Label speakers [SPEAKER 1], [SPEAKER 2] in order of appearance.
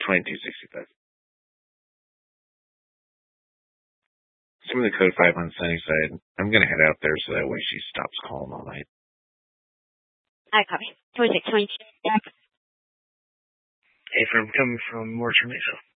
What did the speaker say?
[SPEAKER 1] 2265. Some of the code 5 on Sunnyside. I'm going to head out there so that way she stops calling all night.
[SPEAKER 2] I copy. 26.
[SPEAKER 3] Hey, from coming from Morton Mesa.